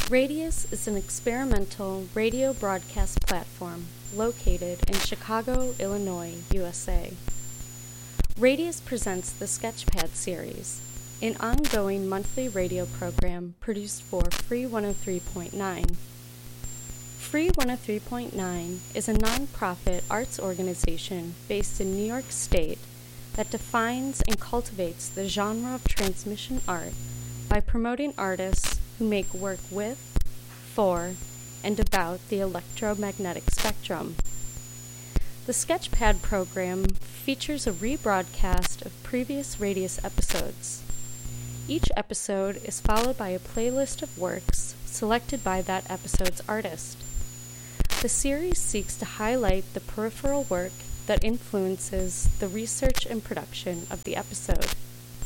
Radius is an experimental radio broadcast platform located in Chicago, Illinois, USA. Radius presents the Sketchpad series, an ongoing monthly radio program produced for Free 103.9. Free 103.9 is a nonprofit arts organization based in New York State that defines and cultivates the genre of transmission art by promoting artists who make work with, for, and about the electromagnetic spectrum. The Sketchpad program features a rebroadcast of previous Radius episodes. Each episode is followed by a playlist of works selected by that episode's artist. The series seeks to highlight the peripheral work that influences the research and production of the episode.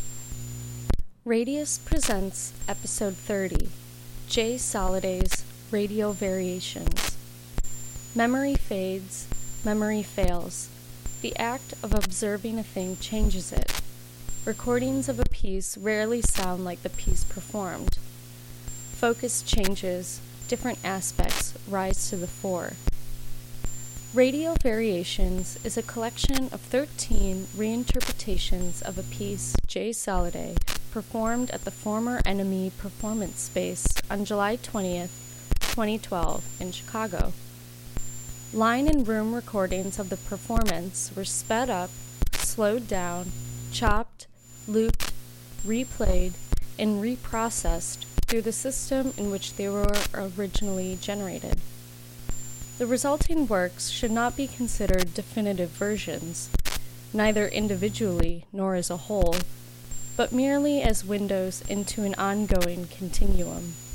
Radius presents Episode 30, Jay Soliday's Radio Variations. Memory fades, memory fails. The act of observing a thing changes it. Recordings of a piece rarely sound like the piece performed. Focus changes, different aspects rise to the fore. Radio Variations is a collection of 13 reinterpretations of a piece Jay Soliday performed at the Former Enemy Performance Space on July 20th, 2012 in Chicago. Line and room recordings of the performance were sped up, slowed down, chopped, looped, replayed, and reprocessed through the system in which they were originally generated. The resulting works should not be considered definitive versions, neither individually nor as a whole, but merely as windows into an ongoing continuum.